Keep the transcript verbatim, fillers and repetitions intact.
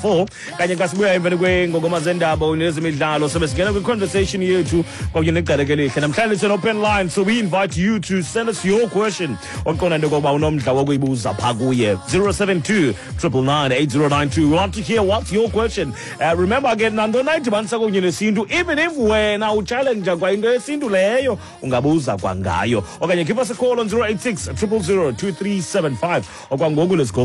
four kanye kasibuya emveni kwengongoma zendaba nezemidlalo sebesingena kwi-conversation yethu kwakunye necaleke lihle. Namhlanje it's an open line, so we invite you to send us your question oqonda into kokuba unomdla wokuyibuza phaa kuye zero seven two, nine nine nine, eight zero nine two. We want to hear what's your question. Uh, remember again, nantona idibanisa kunye nesintu, even if wena uchallenge kwa into yesintu leyo ungabuza kwangayo okanye give us a call on zero eight six, zero zero zero, two three seven five okwangoku let's go